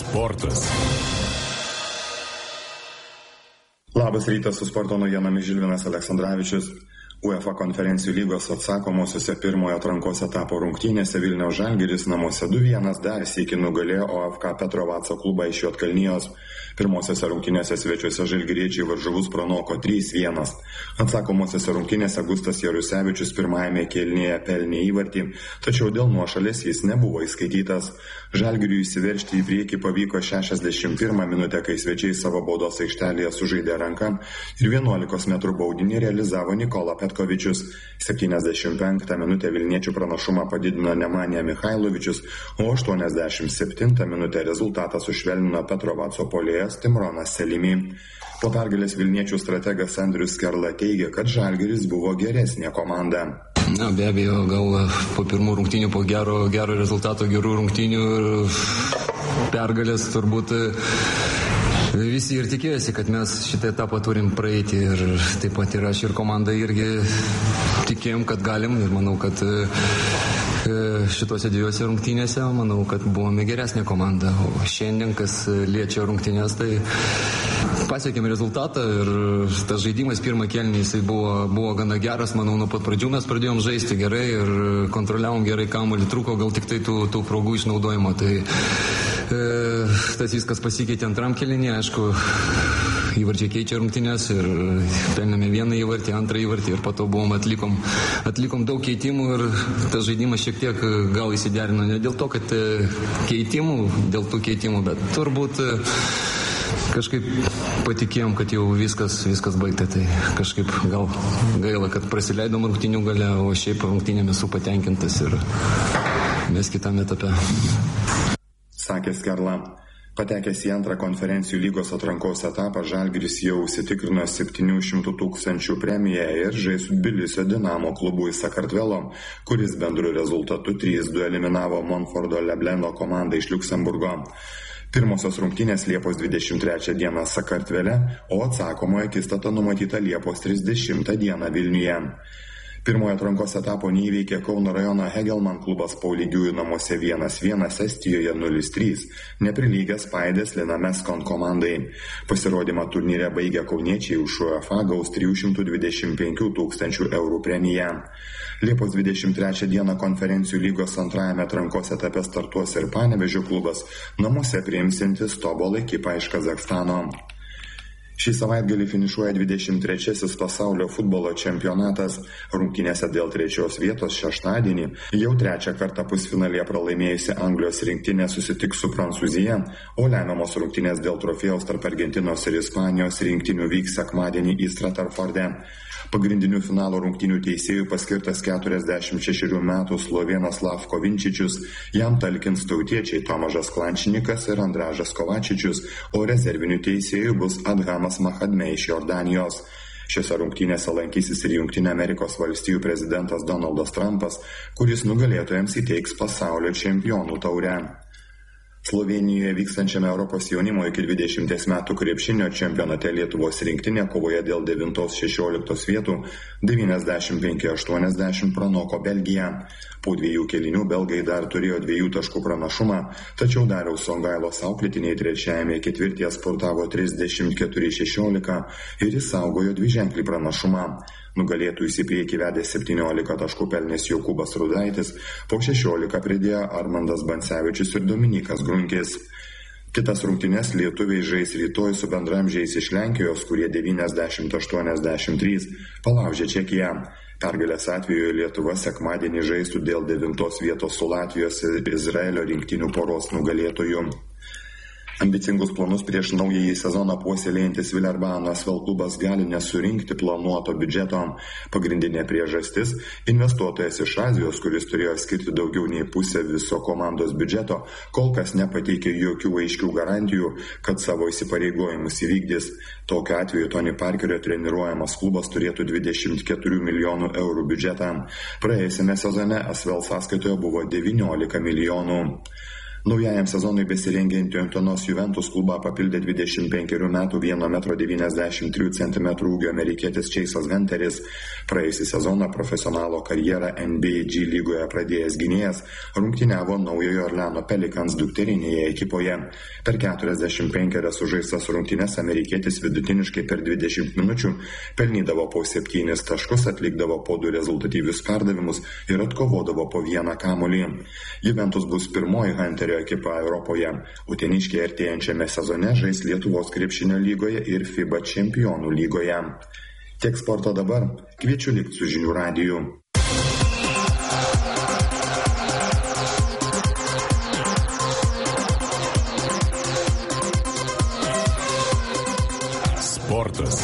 Sportas. Labas rytas, su sporto naujienomis Žilvinas Aleksandravičius. UEFA konferencijų lygos atsakomosiuose pirmojo atrankos etapo rungtynėse Vilniaus Žalgiris namuose 2-1 dar sykį nugalėjo OFK Petrovaco klubą iš Juodkalnijos. Pirmosiose rungtynėse svečiuose žalgiriečiai varžovus pranoko 3-1. Atsakomosiose rungtynėse Gustas Jarusevičius pirmajame kėlinyje pelnė įvartį, tačiau dėl nuošalės jis nebuvo įskaitytas. Žalgiriui įsiveržti į priekį pavyko 61 minutę, kai svečiai savo baudos aikštelėje sužaidė ranką ir 11 metrų baudinį realizavo Nikola Petkovičius. 75 minutę vilniečių pranašumą padidino Nemanija Michailovičius, o 87 minutę rezultatą sušvelnino Petrovaco puolėjas Timronas Selimi. Po pergalės vilniečių strategas Andrius Skerla teigia, kad Žalgiris buvo geresnė komanda. Be abejo, gal po pirmų rungtynių, po gero rezultato, gerų rungtynių ir pergalės turbūt visi ir tikėjosi, kad mes šitą etapą turim praeiti, ir taip pat ir aš ir komanda irgi tikėjom, kad galim, ir manau, kad šitose dviejose rungtynėse, manau, kad buvome geresnė komanda. O šiandien, kas liečia rungtynės, tai pasiekėm rezultatą ir tas žaidimas pirmą kėlinį jisai buvo gana geras, manau, nuo pat pradžių mes pradėjom žaisti gerai ir kontroliavom gerai kamuolį, trūko gal tik tai tų progų išnaudojimo. Tai tas viskas pasikeitė antram kėlinį, aišku, įvarčiai keičia rungtynės ir pelnėme vieną įvartį, antrą įvartį ir po to atlikom daug keitimų ir tas žaidimas šiek tiek gal įsiderino ne dėl to, kad dėl tų keitimų, bet turbūt kažkaip patikėjom, kad jau viskas baigta, tai kažkaip gal gaila, kad prasileidom rungtynių gale, o šiaip rungtynėmis esu patenkintas ir mes kitame etape. Sakė Skerla. Patekęs į antrą konferencijų lygos atrankos etapą, Žalgiris jau užsitikrino 700 000 premiją ir žais su Tbilisio Dinamo klubu iš Sakartvelo, kuris bendru rezultatu 3-2 eliminavo Monfordo Lebleno komandą iš Liuksemburgo. Pirmosios rungtynės Liepos 23 dieną Sakartvele, o atsakomoji akistata numatyta Liepos 30 dieną Vilniuje. Pirmojo atrankos etapo neįveikė Kauno rajono Hegelman klubas po lygiųjų namuose 1-1, Estijoje 0-3, neprilygęs Paidės Linameskon komandai. Pasirodymą turnyre baigė kauniečiai, už UEFA gaus 325 000 eurų premiją. Liepos 23 dieną konferencijų lygos antrajame atrankos etape startuos ir Panevėžio klubas, namuose priimsiantis Tobol ekipą iš Kazachstano. Šį savaitgalį finišuoja 23-asis pasaulio futbolo čempionatas. Rungtynėse dėl 3 vietos šeštadienį jau 3 kartą pusfinalyje pralaimėjusi Anglijos rinktinė susitiks su Prancūzija, o lemiamos rungtynės dėl trofėjaus tarp Argentinos ir Ispanijos rinktinių vyks sekmadienį į Stratforde. Pagrindinių finalo rungtynių teisėjų paskirtas 46 metų slovėnas Slavko Vinčičius, jam talkins tautiečiai Tomažas Klančinikas ir Andražas Kovačičius, o rezervinių teisėjų bus Adhamas Mahadme iš Jordanijos. Šiose rungtynėse lankysis ir Jungtinių Amerikos valstijų prezidentas Donaldas Trumpas, kuris nugalėtojams įteiks pasaulio čempionų taurę. Slovėnijoje vykstančiame Europos jaunimo iki 20 metų krepšinio čempionate Lietuvos rinktinė kovoje dėl 9-16 vietų 95-80 pranoko Belgiją. Po 2 kėlinių belgai dar turėjo 2 taškų pranašumą, tačiau Dariaus Songailos auklėtiniai trečiajame ketvirtyje spurtavo 34-16 ir išsaugojo 2-ženklį pranašumą. Nugalėtojus į priekį vedė 17 taškų pelnęs Jokūbas Rudaitis, po 16 pridėjo Armandas Bancevičius ir Dominikas Grunkis. Kitas rungtynes lietuviai žais rytoj su bendramžiais iš Lenkijos, kurie 90-83 palaužė Čekiją. Pergalės atveju Lietuva sekmadienį žaistų dėl 9 vietos su Latvijos ir Izraelio rinktinių poros nugalėtojų. Ambicingus planus prieš naująjį sezoną puoselėjantis Vilerbano Asvel klubas gali nesurinkti planuoto biudžeto. Pagrindinė priežastis – investuotojas iš Azijos, kuris turėjo skirti daugiau nei pusę viso komandos biudžeto, kol kas nepateikė jokių aiškių garantijų, kad savo įsipareigojimus įvykdys. Tokiu atveju Tony Parkerio treniruojamas klubas turėtų 24 milijonų eurų biudžetą. Praėjusiame sezone Asvel sąskaitoje buvo 19 milijonų. Naujajam sezonui besirengiantį Utenos Juventus klubą papildė 25 metų 1,93 m ūgio amerikietis Chase'as Gunteris. Praėjusį sezoną profesionalo karjerą NBA G lygoje pradėjęs gynėjas rungtyniavo Naujojo Orleano Pelicans dukterinėje ekipoje. Per 45 sužaistas rungtynes amerikietis vidutiniškai per 20 minučių pelnydavo po 7 taškus, atlikdavo po 2 rezultatyvius perdavimus ir atkovodavo po 1 kamuolį. Juventus bus pirmoji Hunterio ekipa Europoje. Uteniškiai artėjančiame sezone žais Lietuvos krepšinio lygoje ir FIBA čempionų lygoje. Tiek sporto dabar. Kviečiu likti su Žinių radiju. Sportas.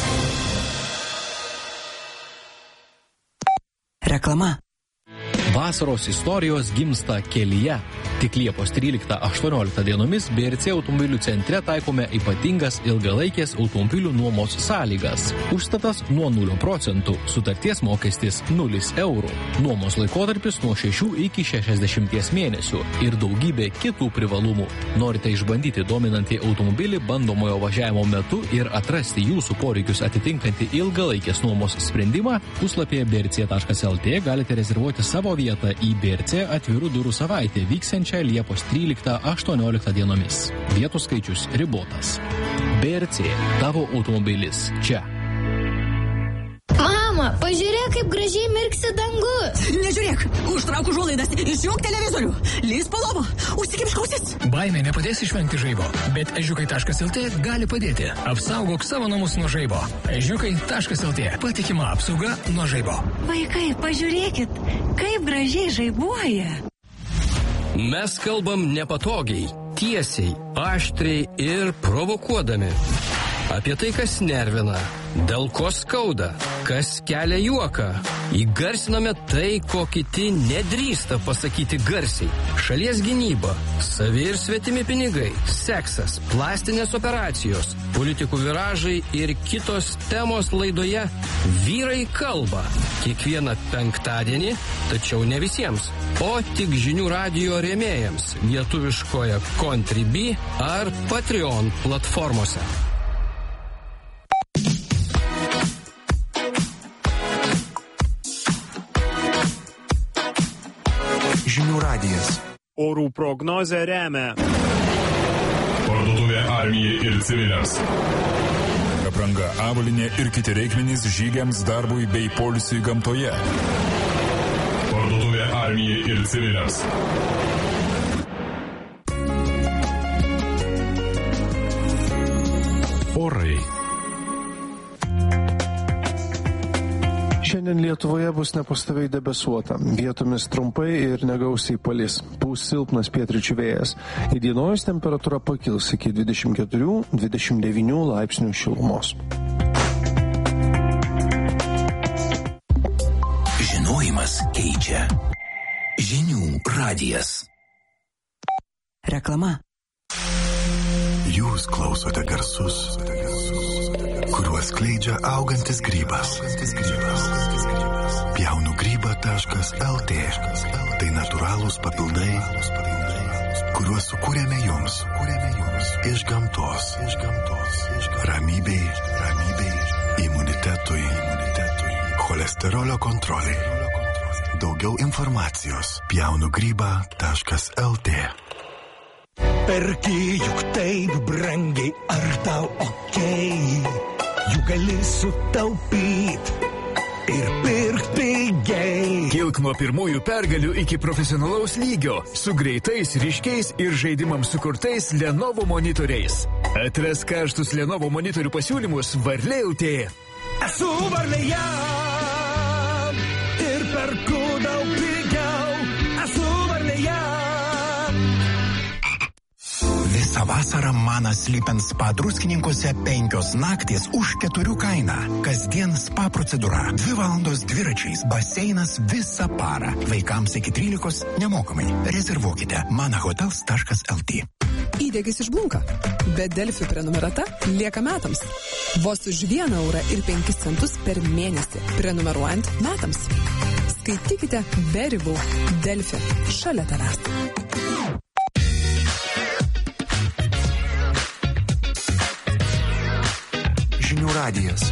Reklama. Vasaros istorijos gimsta kelyje. Tik Liepos 13-18 dienomis BRC automobilių centre taikome ypatingas ilgalaikės automobilių nuomos sąlygas. Užstatas nuo 0%, sutarties mokestis 0 eurų. Nuomos laikotarpis nuo 6 iki 60 mėnesių ir daugybė kitų privalumų. Norite išbandyti dominantį automobilį bandomojo važiavimo metu ir atrasti jūsų poreikius atitinkantį ilgalaikės nuomos sprendimą? Puslapyje brc.lt galite rezervuoti savo vietą į BRC atvirų durų savaitę vyksiančią Liepos 13-18 dienomis. Vietų skaičius ribotas. BRC, tavo automobilis čia. Mama, pažiūrėk, kaip gražiai mirksi dangus. Nežiūrėk, užtrauk užuolaidas, išjunk televizorių, lįsk po lovą, užsikimšk ausis. Baimė nepadės išvengti žaibo, bet ežiukai.lt gali padėti. Apsaugok savo namus nuo žaibo. Ežiukai.lt. Patikima apsauga nuo žaibo. Vaikai, pažiūrėkit, kaip gražiai žaibuoja. Mes kalbam nepatogiai, tiesiai, aštriai ir provokuodami. Apie tai, kas nervina, dėl ko skauda, kas kelia juoką. Įgarsiname tai, ko kiti nedrįsta pasakyti garsiai. Šalies gynyba, savi ir svetimi pinigai, seksas, plastinės operacijos, politikų viražai ir kitos temos laidoje Vyrai kalba. Kiekvieną penktadienį, tačiau ne visiems, o tik Žinių radijo rėmėjams lietuviškoje Contribui ar Patreon platformose. Žinių radijas. Orų prognozę remia Parduotuvė Armijai ir civiliams. Apranga, avalynė ir kiti reikmenys žygiams, darbui bei poilsiui gamtoje. Parduotuvė Armijai ir civiliams. Orai. Šiandien Lietuvoje bus nepastoviai debesuota. Vietomis trumpai ir negausiai palis. Pūs silpnas pietryčių vėjas. Įdienojus temperatūra pakils iki 24-29 laipsnių šilumos. Žinojimas keičia. Žinių radijas. Reklama. Jūs klausote garsus, kuriuos skleidžia augantis grybas. Pjaunugryba.lt. Tai natūralūs papildai, kuriuos sukūrėme jums iš gamtos. Ramybei, imunitetui, cholesterolio kontroliai. Daugiau informacijos pjaunugryba.lt. Perki juk taip brangiai, ar tau okei? Juk gali sutaupyt ir pirkt pigiai. Kilk nuo pirmųjų pergalių iki profesionalaus lygio su greitais, ryškiais ir žaidimams sukurtais Lenovo monitoriais. Atrask karštus Lenovo monitorių pasiūlymus Varlė.lt. Esu Varlėje ir perku daug pigiau. Esu Varlėje. Visą vasarą Manas Sleep & Spa Druskininkuose 5 naktys už 4 kainą. Kasdien spa procedūra, 2 valandos dviračiais, baseinas visą parą. Vaikams iki 13 nemokamai. Rezervuokite manahotels.lt. Įdėgis išblunka, bet Delfi prenumerata lieka metams. Vos už 1 eurą ir 5 centus per mėnesį, prenumeruojant metams. Skaitykite be ribų. Delfi šalia tavęs. radijas.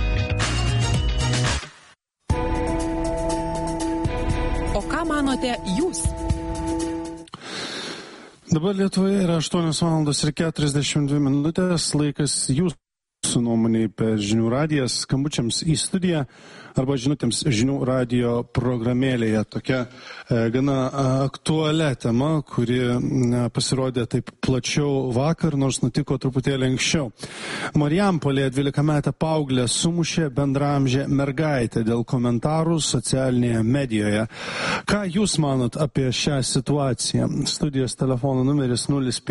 O ką manote jūs? Dabar Lietuvoje yra 8:42 laikas jūsų nuomoniai per Žinių radiją, skambučiams į studiją arba žinutėms Žinių radijo programėlėje. Tokia gana aktualia tema, kuri pasirodė taip plačiau vakar, nors nutiko truputėlį anksčiau. Marijampolėje 12-metę paauglę sumušė bendraamžę mergaitę dėl komentarų socialinėje medijoje. Ką jūs manot apie šią situaciją? Studijos telefono numeris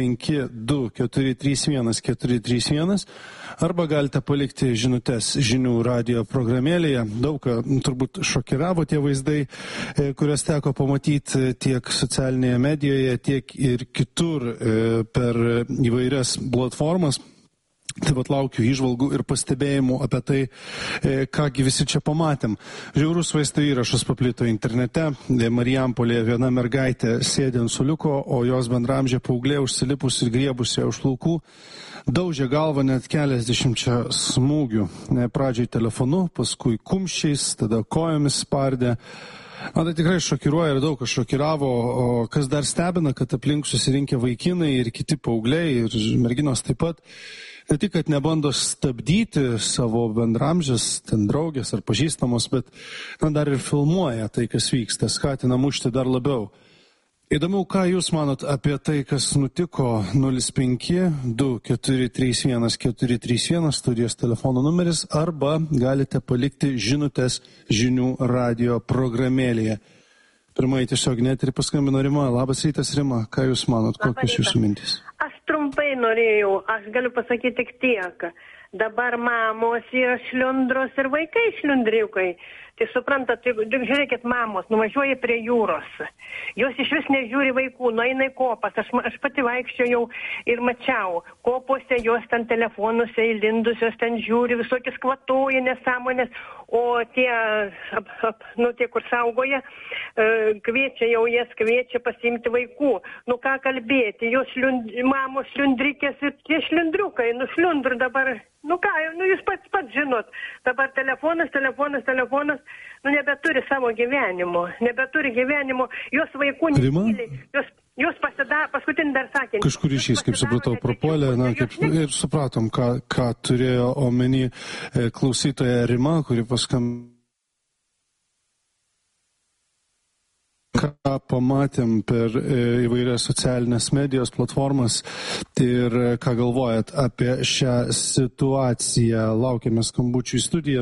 052-431-431 arba galite palikti žinutes Žinių radijo programėlėje. Daug turbūt šokiravo tie vaizdai, kuriuos teko pamatyti tiek socialinėje medijoje, tiek ir kitur per įvairias platformas. Taip pat laukiu įžvalgų ir pastebėjimų apie tai, kągi visi čia pamatėm. Žiaurus vaizdo įrašas paplito internete. Marijampolėje viena mergaitė sėdė ant suoliuko, o jos bendraamžė paauglė užsilipus ir griebus ją už plaukų daužė galvą net keliasdešimčia smūgių. Pradžiai telefonu, paskui kumščiais, tada kojomis spardė. Tai tikrai šokiruoja ir daug kas šokiravo, o kas dar stebina, kad aplink susirinkę vaikinai ir kiti paaugliai ir merginos taip pat ne tik, kad nebando stabdyti savo bendramžės, ten draugės ar pažįstamos, bet dar ir filmuoja tai, kas vyksta, skatina mušti dar labiau. Įdomu, ką jūs manot apie tai, kas nutiko. 052-431-431 studijos telefono numeris arba galite palikti žinutes Žinių radijo programėlėje. Pirmai tiesiog net ir paskambino Rima. Labas rytas, Rima. Ką jūs manot? Kokios jūsų mintys? Aš trumpai norėjau, aš galiu pasakyti tik tiek. Dabar mamos yra šliundros ir vaikai šliundriukai. Tai suprantat, žiūrėkit, mamos nuvažiuoja prie jūros. Jos iš vis nežiūri vaikų, nueina į kopas. Aš pati vaikščiojau ir mačiau. Kopose jos ten telefonuose įlindusios, ten žiūri, visokius kvatoja nesąmonės. O tie, tie kur saugoja, kviečia jau jas, kviečia pasiimti vaikų. Nu ką kalbėti, jos mamos šliundrikės ir tie šliundriukai, šliundrų dabar. Nu ką, jūs pats žinot, dabar telefonas, nebeturi savo gyvenimo, jos vaikų nemyli, jos pasidaro, paskutinį dar sakė. Kažkur išės, kaip supratau, prapuolė, ir supratom, ką turėjo omeny klausytoja Rima, kuri paskambino. Ką pamatėm per įvairias socialinės medijos platformas ir ką galvojat apie šią situaciją. Laukiame skambučių į studiją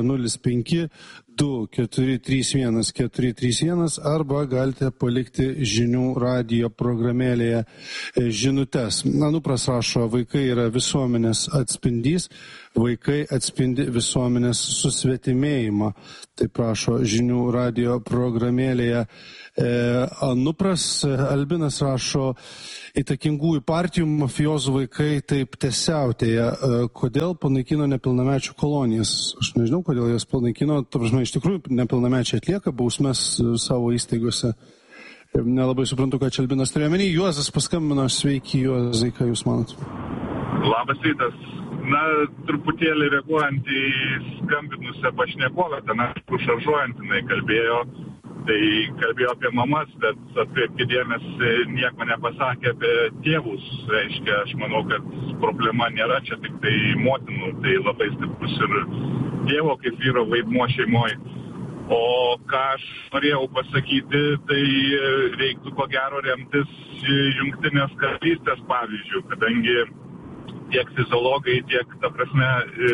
052-431-431 arba galite palikti Žinių radijo programėlėje žinutes. Nupras rašo, vaikai yra visuomenės atspindys, vaikai atspindi visuomenės susvetimėjimą. Tai prašo Žinių radijo programėlėje. Anupras Albinas rašo, įtakingųjų partijų mafijozų vaikai taip tiesiautėje. Kodėl panaikino nepilnamečių kolonijas? Aš nežinau, kodėl jas panaikino. Iš tikrųjų, nepilnamečiai atlieka bausmes savo įstaigose. Nelabai suprantu, ką čia Albinas turėjo omeny. Juozas paskambino. Sveiki, Juozai, ką jūs manot? Labas rytas. Truputėlį reaguojant į skambinusią pašnekovę, ten šaržuojant jinai kalbėjo. Tai kalbėjo apie mamas, bet atkreipkite dėmesį, nieko nepasakė apie tėvus. Reiškia, aš manau, kad problema nėra čia tik tai motinų, tai labai stiprus ir tėvo kaip vyro vaidmuo šeimoje. O ką aš norėjau pasakyti, tai reiktų ko gero remtis Jungtinės karalystės pavyzdžių, kadangi tiek fiziologai, tiek, ta prasme,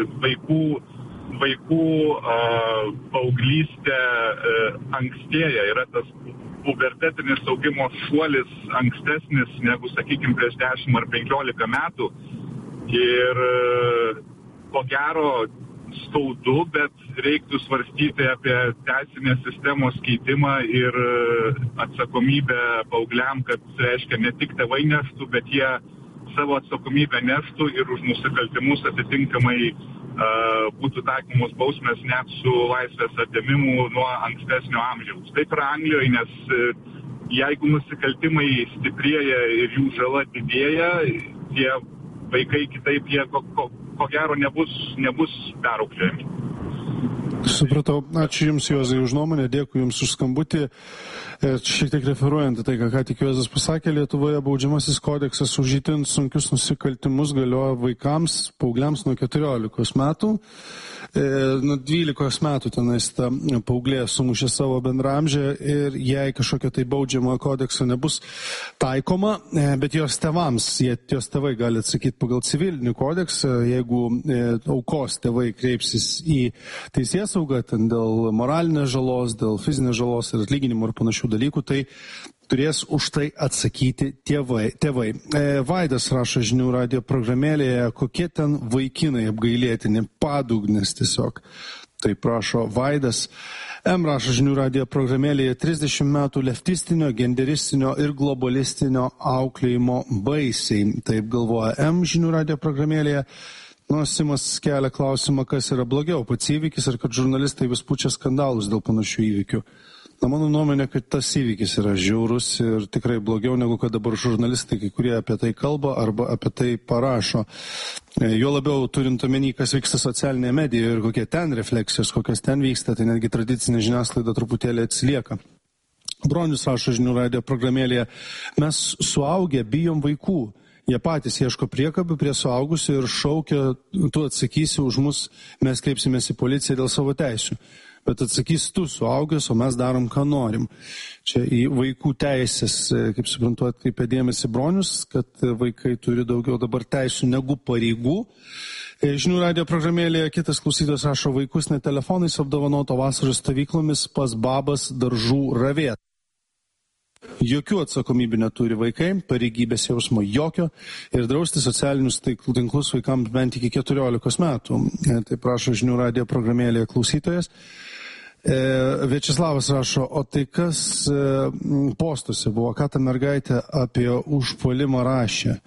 vaikų paauglystė ankstėja, yra tas pubertetinis augimo šuolis ankstesnis negu, sakykime, prieš 10 ar 15 metų. Ir ko gero skaudu, bet reiktų svarstyti apie teisinės sistemos keitimą ir atsakomybę paaugliam, kad, reiškia, ne tik tėvai neštų, bet jie savo atsakomybę neštų ir už nusikaltimus atitinkamai būtų taikomos bausmės net su laisvės atėmimu nuo ankstesnio amžiaus. Taip yra Anglijoje, nes jeigu nusikaltimai stiprėja ir jų žala didėja, tie vaikai kitaip jie ko gero nebus perauklėjami. Supratau. Ačiū Jums, Juozai, už nuomonę, dėkui Jums už skambutį. Šiek tiek referuojant tai, ką tik Juozas pasakė, Lietuvoje baudžiamasis kodeksas už itin sunkius nusikaltimus galioja vaikams, paaugliams nuo 14 metų. Nuo 12 metų tenais ta paauglė sumušė savo bendramžę ir jei kažkokia tai baudžiamojo kodekso nebus taikoma, bet jos tėvams, jos tėvai gali atsakyti pagal civilinį kodeksą, jeigu aukos tėvai kreipsis į teisėsaugą ten dėl moralinės žalos, dėl fizinės žalos ir atlyginimo ir panašių dalykų, tai turės už tai atsakyti tėvai. Vaidas rašo žinių radijo programėlėje, kokie ten vaikinai apgailėtini, padugnis tiesiog. Tai prašo Vaidas. M rašo žinių radijo programėlėje 30 metų leftistinio, genderistinio ir globalistinio auklėjimo baisiai. Taip galvoja M žinių radijo programėlėje. Simas kelia klausimą, kas yra blogiau, pats įvykis ar kad žurnalistai vis pučia skandalus dėl panašių įvykių. Mano nuomonė, kad tas įvykis yra žiaurus ir tikrai blogiau negu kad dabar žurnalistai, kai kurie apie tai kalba arba apie tai parašo. Jo labiau turint omeny, kas vyksta socialinėje medijoje ir kokie ten refleksijos, kokias ten vyksta, tai netgi tradicinė žiniasklaida truputėlį atsilieka. Bronius rašo žinių radijo programėlėje, mes suaugę bijom vaikų. Jie patys ieško priekabių prie suaugusių ir šaukia, tu atsakysi už mus, mes kreipsimės į policiją dėl savo teisių. Bet atsakys tu suaugęs, o mes darom, ką norim. Čia į vaikų teisės, kaip suprantu, atkreipia dėmesį Bronius, kad vaikai turi daugiau dabar teisų negu pareigų. Žinių radijo programėlėje kitas klausytojas rašo, vaikus ne telefonais apdovanoto vasaros stovyklomis pas babas daržų ravėt. Jokių atsakomybių neturi vaikai, pareigybės jausmo jokio ir drausti socialinius tinklus vaikams bent iki 14 metų. Tai prašo žinių radijo programėlėje klausytojas. Viačeslavas rašo, o tai kas postuose buvo, ką ta mergaitė apie užpuolimą rašė?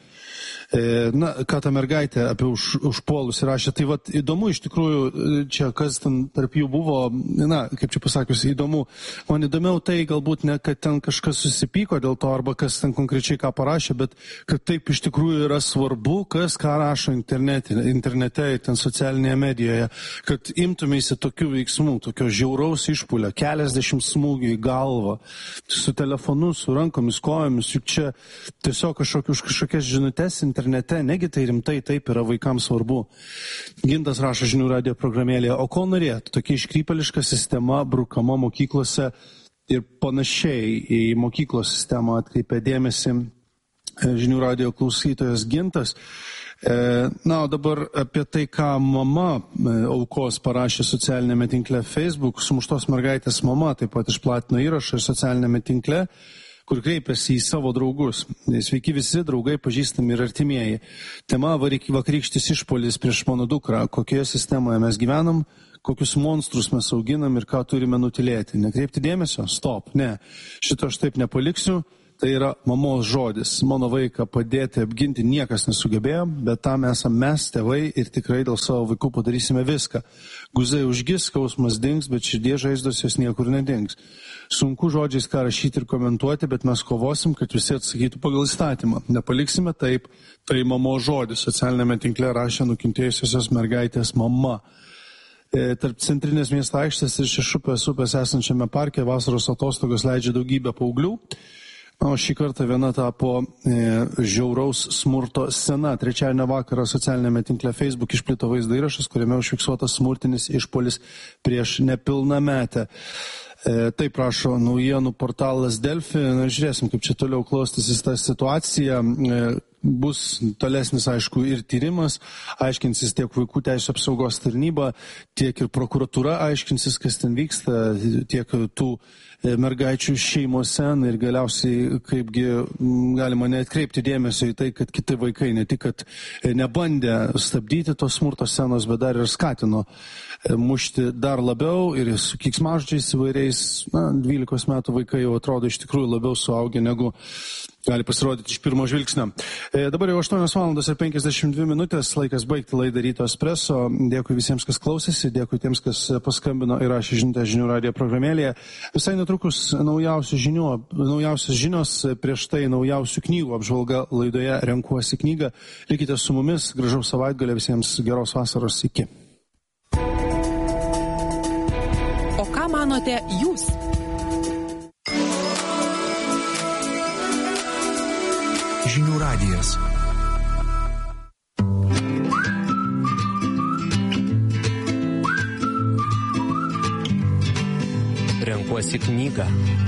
Ką ta mergaitė apie užpuolus rašė, tai vat įdomu iš tikrųjų, čia kas ten tarp jų buvo, kaip čia pasakius, įdomu. Man įdomiau tai galbūt ne, kad ten kažkas susipyko dėl to, arba kas ten konkrečiai ką parašė, bet kad taip iš tikrųjų yra svarbu, kas ką rašo internete, ten socialinėje medijoje, kad imtumėsi tokių veiksmų, tokio žiauraus išpulio, keliasdešimt smūgių į galvą, su telefonu, su rankomis, kojomis, juk čia tiesiog kažkokias žinutes internete, negi tai rimtai, taip yra vaikams svarbu. Gintas rašo žinių radijo programėlėje, o ko norėtų? Tokia iškrypeliška sistema brukama mokyklose ir panašiai į mokyklos sistemą atkreipia dėmesį žinių radijo klausytojas Gintas. O dabar apie tai, ką mama aukos parašė socialinėme tinkle Facebook, sumuštos mergaitės mama taip pat išplatino įrašą socialinėme tinkle, kur kreipiasi į savo draugus. Sveiki visi draugai, pažįstami ir artimieji. Tema vakarykštis išpuolis prieš mano dukrą. Kokioje sistemoje mes gyvenam, kokius monstrus mes auginam ir ką turime nutilėti. Nekreipti dėmesio? Stop. Ne. Šito aš taip nepaliksiu. Tai yra mamos žodis. Mano vaiką padėti, apginti niekas nesugebėjo, bet tam esame mes, tėvai, ir tikrai dėl savo vaikų padarysime viską. Guzai užgis, skausmas dings, bet širdie žaizdos jos niekur nedings. Sunku žodžiais ką rašyti ir komentuoti, bet mes kovosim, kad visi atsakytų pagal įstatymą. Nepaliksime taip, tai mamos žodis. Socialinėme tinkle rašė nukentėjusiosios mergaitės mama. Tarp centrinės miesto aikštės ir Šešupės upės esančiame parke vasaros atostogos leidžia daugybę paauglių. O šį kartą viena tapo žiauraus smurto scena. Trečiadienio vakarą socialinėme tinkle Facebook išplito vaizdo įrašas, kuriame užfiksuotas smurtinis išpuolis prieš nepilnametę. Taip rašo naujienų portalas Delfi. Žiūrėsim, kaip čia toliau klostysis ta situacija. Bus tolesnis, aišku, ir tyrimas, aiškinsis tiek vaikų teisų apsaugos tarnyba, tiek ir prokuratūra aiškinsis, kas ten vyksta, tiek tų mergaičių šeimose ir galiausiai kaipgi galima neatkreipti dėmesio į tai, kad kiti vaikai ne tik, kad nebandė stabdyti tos smurto scenos, bet dar ir skatino mušti dar labiau ir su keiksmažodžiais įvairiais. 12 metų vaikai jau atrodo iš tikrųjų labiau suaugę negu gali pasirodyti iš pirmo žvilgsnio. Dabar jau 8:52, laikas baigti laidą Ryto Espresso. Dėkui visiems, kas klausėsi, dėkui tiems, kas paskambino ir rašė žinutę žinių radijo programėlėje. Visai netrukus naujausios žinios, prieš tai naujausių knygų apžvalga laidoje Renkuosi knygą. Likite su mumis, gražaus savaitgalio visiems, geros vasaros, iki. sužinote jūs. Žinių radijas. Renkuosi knygą.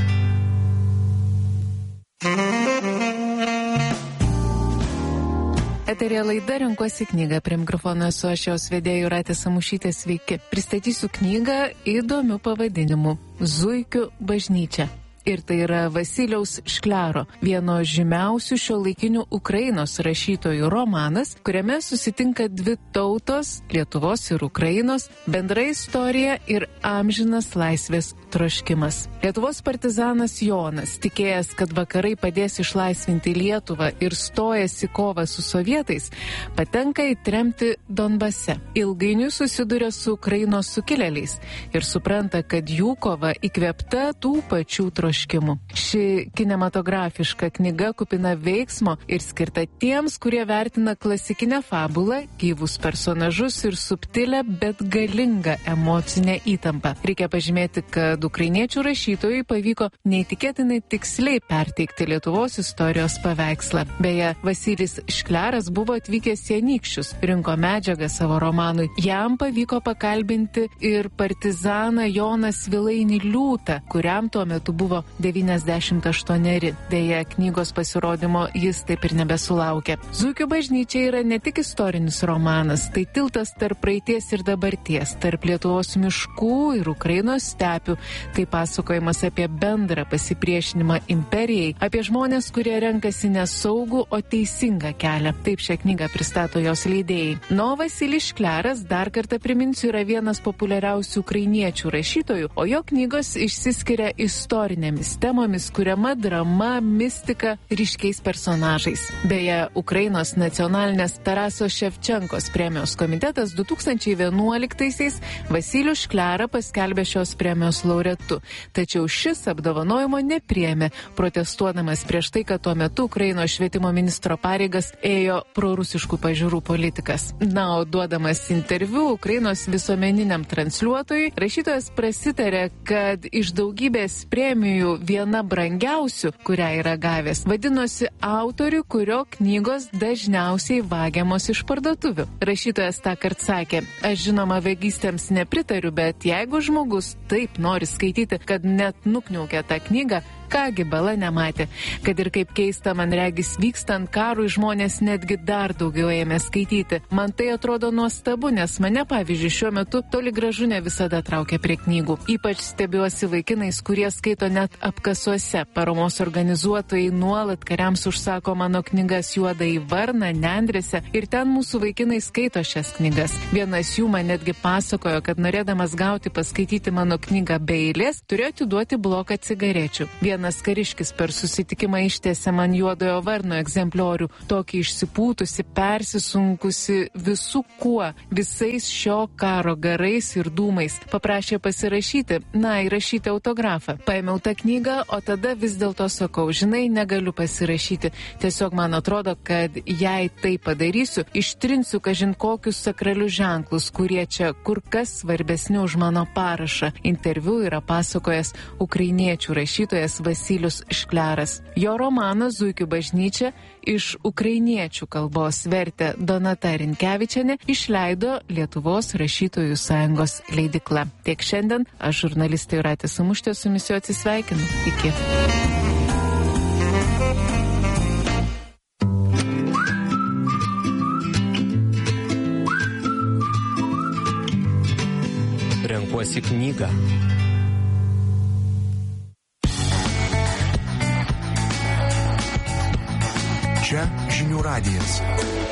Eterija laida Renkuosi knygą. Prie mikrofono esu aš jos vedėja Jūratė Samušytė, sveiki. Pristatysiu knygą įdomiu pavadinimu Zuikių bažnyčia. Ir tai yra Vasiliaus Šklero, vieno žymiausių šiuolaikinių Ukrainos rašytojų romanas, kuriame susitinka dvi tautos, Lietuvos ir Ukrainos, bendra istorija ir amžinas laisvės troškimas. Lietuvos partizanas Jonas, tikėjęs, kad vakarai padės išlaisvinti Lietuvą ir stojęs į kovą su sovietais, patenka į tremtį Donbase. Ilgainiui susiduria su Ukrainos sukilėliais ir supranta, kad jų kova įkvėpta tų pačių troškimų. Ši kinematografiška knyga kupina veiksmo ir skirta tiems, kurie vertina klasikinę fabulą, gyvus personažus ir subtilę, bet galingą emocinę įtampą. Reikia pažymėti, kad ukrainiečių rašytojui pavyko neįtikėtinai tiksliai perteikti Lietuvos istorijos paveikslą. Beje, Vasilis Škleras buvo atvykęs į Anykščius, rinko medžiagą savo romanui. Jam pavyko pakalbinti ir partizaną Joną Svilainį Liūtą, kuriam tuo metu buvo 98. Deja, knygos pasirodymo jis taip ir nebesulaukė. Zuikių bažnyčia yra ne tik istorinis romanas, tai tiltas tarp praeities ir dabarties, tarp Lietuvos miškų ir Ukrainos stepių. Tai pasakojimas apie bendrą pasipriešinimą imperijai, apie žmonės, kurie renkasi nesaugų, o teisingą kelią. Taip šią knygą pristato jos leidėjai. Vasilis Škleras, dar kartą priminsiu, yra vienas populiariausių ukrainiečių rašytojų, o jo knygos išsiskiria istorinėmis temomis, kuriama drama, mistika, ryškiais personažais. Beje, Ukrainos nacionalinės Taraso Ševčenkos premijos komitetas 2011-aisiais Vasilių Šklerą paskelbė šios premijos laureatu. Tačiau šis apdovanojimo nepriėmė, protestuodamas prieš tai, kad tuo metu Ukrainos švietimo ministro pareigas ėjo prorusiškų pažiūrų politikas. O duodamas interviu Ukrainos visuomeniniam transliuotojui, rašytojas prasitarė, kad iš daugybės premijų viena brangiausių, kurią yra gavęs, vadinosi autorių, kurio knygos dažniausiai vagiamos iš parduotuvių. Rašytojas tąkart sakė, aš žinoma vagystėms nepritariu, bet jeigu žmogus taip nori skaityti, kad net nukniaukė tą knygą, kągi bala nematė. Kad ir kaip keista, man regis, vykstant karui žmonės netgi dar daugiau ėmė skaityti. Man tai atrodo nuostabu, nes mane, pavyzdžiui, šiuo metu toli gražu ne visada traukia prie knygų. Ypač stebiuosi vaikinais, kurie skaito net apkasuose. Paramos organizuotojai nuolat kariams užsako mano knygas Juodą į varną, Nendrėse, ir ten mūsų vaikinai skaito šias knygas. Vienas jų man netgi pasakojo, kad norėdamas gauti paskaityti mano knygą be eilės, turėjo atiduoti bloką cigarečių. Vienas kariškis per susitikimą ištiesė man Juodojo varno egzempliorių, tokį išsipūtusi, persisunkusi visų kuo, visais šio karo garais ir dūmais. Paprašė pasirašyti, įrašyti autografą. Paėmiau tą knygą, o tada vis dėlto sakau, žinai, negaliu pasirašyti. Tiesiog man atrodo, kad jei tai padarysiu, ištrinsiu kažin kokius sakralius ženklus, kurie čia kur kas svarbesni už mano parašą. Interviu yra pasakojęs ukrainiečių rašytojas Vasilius Škleras. Jo romanas Zuikių bažnyčia iš ukrainiečių kalbos vertė Donata Rinkevičienė, išleido Lietuvos rašytojų sąjungos leidykla. Tiek šiandien, aš žurnalistė Jūratė Samušytė su jumis atsisveikinu. Iki. Renkuosi knygą. Čia Žinių radijas.